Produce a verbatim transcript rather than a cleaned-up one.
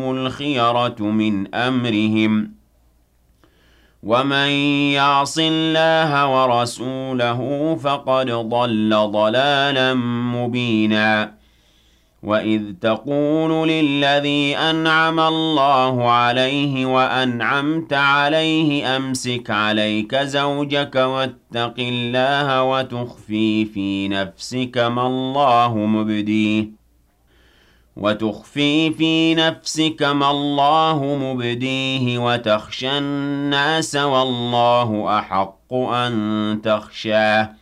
الخيرة من أمرهم ومن يعص الله ورسوله فقد ضل ضلالا مبينا وإذ تقول للذي أنعم الله عليه وأنعمت عليه أمسك عليك زوجك واتق الله وتخفي في نفسك ما الله مبديه وتخفي في نفسك ما الله مبديه وتخشى الناس والله أحق أن تخشاه